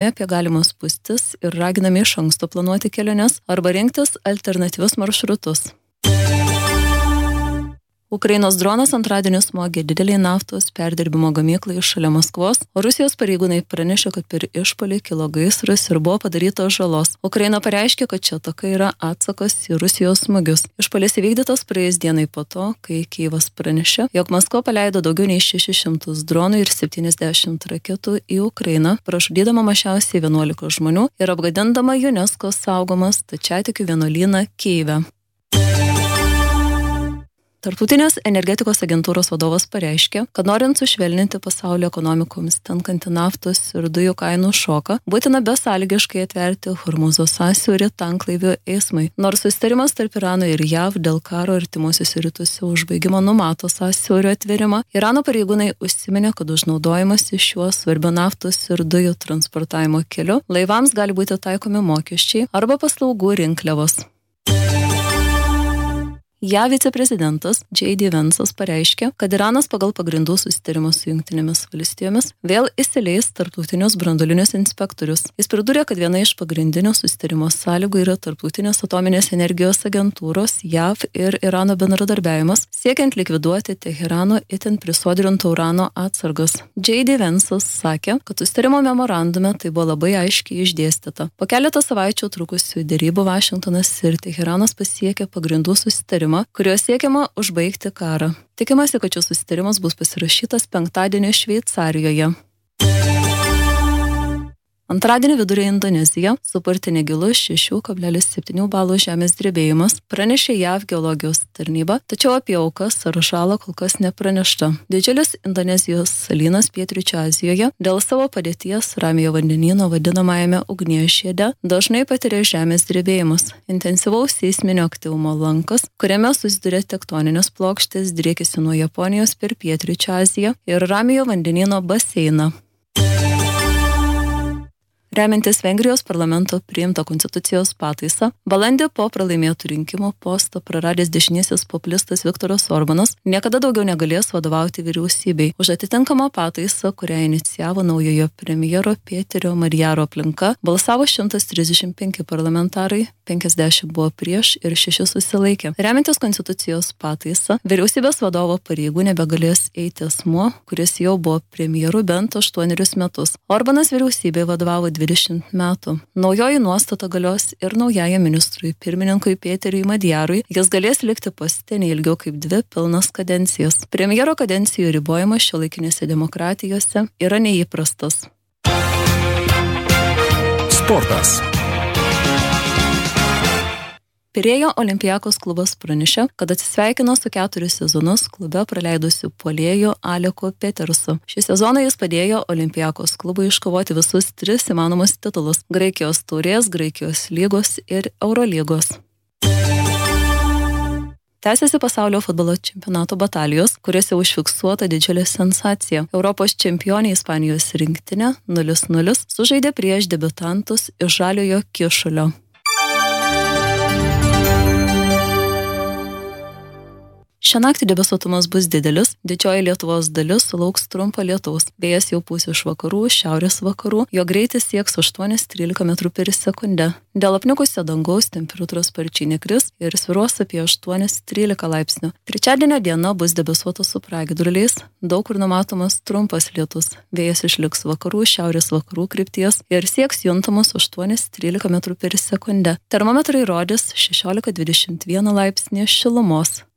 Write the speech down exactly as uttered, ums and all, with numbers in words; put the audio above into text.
įspėjami apie galimas spūstis ir raginami iš anksto planuoti keliones arba rinktis alternatyvius maršrutus. Ukrainos dronas antradienį smogė didelį naftos perdirbimo gamyklą šalia Maskvos, o Rusijos pareigūnai pranešė, kad per išpuolį kilo gaisras ir buvo padaryta žalos. Ukraina pareiškė, kad čia ataka yra atsakas į Rusijos smūgius. Išpuolis įvykdytas praėjus dienai po to, kai Kijevas pranešė, jog Maskva paleido daugiau nei šešis šimtus dronų ir septyniasdešimt raketų į Ukrainą, pražudydama mažiausiai vienuolika žmonių ir apgadindama UNESCO saugomas stačiatikių vienuolyną Kijeve. Tarptautinės energetikos agentūros vadovas pareiškė, kad norint sušvelninti pasaulio ekonomikoms tenkantį naftos ir dujų kainų šoką, būtina besąlygiškai atverti Hormūzo sąsiaurį tanklaivių eismui. Nors susitarimas tarp Irano ir J A V dėl karo artimuosiuose rytuose užbaigimo numato sąsiaurio atvėrimą, Irano pareigūnai užsiminė, kad už naudojimas iš šiuo svarbiu naftos ir dujų transportavimo keliu laivams gali būti taikomi mokesčiai arba paslaugų rinkliavos. J A V viceprezidentas J D Vance'as pareiškė, kad Iranas pagal pagrindų susitarimą su Jungtinėmis valstijomis vėl įsileis tarptautinius branduolinius inspektorius. Jis pridūrė, kad viena iš pagrindinių susitarimo sąlygų yra tarptautinės atominės energijos agentūros J A V ir Irano bendradarbiavimas, siekiant likviduoti Teherano itin prisodrinto urano atsargas. J D Vance'as sakė, kad susitarimo memorandume tai buvo labai aiškiai išdėstyta. Po keletą savaičių trukusių derybų Vašingtonas ir Teheranas pasiekė pagrindų susitarimą, kuriuo siekiama užbaigti karą. Tikimasi, kad šis susitarimas bus pasirašytas penktadienį Šveicarijoje. Antradienį vidurio Indonezija supurtė negilus šešių kablelis septynių balų žemės drebėjimas, pranešė J A V geologijos tarnyba, tačiau apie aukas ar žalą kol kas nepranešta. Didžiulis Indonezijos salynas pietryčių Azijoje dėl savo padėties Ramiojo vandenyno vadinamajame ugnies žiede dažnai patiria žemės drebėjimus. Intensyvaus seisminio aktyvumo lankas, kuriame susiduria tektoninės plokštės, driekėsi nuo Japonijos per pietryčių Aziją ir Ramiojo vandenyno baseiną. Remiantis Vengrijos parlamento priimtą konstitucijos pataisą, balandį po pralaimėtų rinkimų postą praradęs dešinysis populistas Viktoras Orbanas niekada daugiau negalės vadovauti vyriausybei. Už atitinkamą pataisą, kurią inicijavo naujojo premjero Pėterio Marjaro aplinka, balsavo šimtas trisdešimt penki parlamentarai, penkiasdešimt buvo prieš ir šeši susilaikė. Remiantis konstitucijos pataisą, vyriausybės vadovo pareigų nebegalės eiti asmuo, kuris jau buvo premjeru bent aštuonerius metus. Orbanas vyriausybei vadovavo dvidešimt metų. Naujoji nuostata galios ir naujajam ministrui pirmininkui Pėteriui Madjarui. Jis galės likti poste neilgiau kaip dvi pilnas kadencijas. Premjero kadencijų ribojimas šiuolaikinėse demokratijose yra neįprastas. Sportas. Pirėjo Olympiakos klubas pranešė, kad atsisveikino su keturis sezonus klube praleidusiu puolėju Aleku Petersu. Šį sezoną jis padėjo Olympiakos klubui iškovoti visus tris įmanomus titulus – Graikijos taurės, Graikijos lygos ir Eurolygos. Tęsiasi pasaulio futbolo čempionato batalijos, kuriuose užfiksuota didžiulė sensacija. Europos čempionė Ispanijos rinktinė nulis nulis sužaidė prieš debiutantus iš Žaliojo Kyšulio. Šią naktį debesuotumas bus didelis, didžioji Lietuvos dalis sulauks trumpo lietaus. Vėjas jau pūs iš vakarų, šiaurės vakarų, jo greitis sieks aštuoni trylika metrų per sekundę. Dėl apniukusio dangaus temperatūra sparčiai nekris ir svyruos apie aštuoni trylika laipsnių. Trečiadienio diena bus debesuota su pragiedruliais, daug kur numatomas trumpas lietus. Vėjas išliks vakarų, šiaurės vakarų krypties ir sieks juntamus aštuoni trylika metrų per sekundę. Termometrai rodys šešiolika dvidešimt vieną laipsnį šilumos.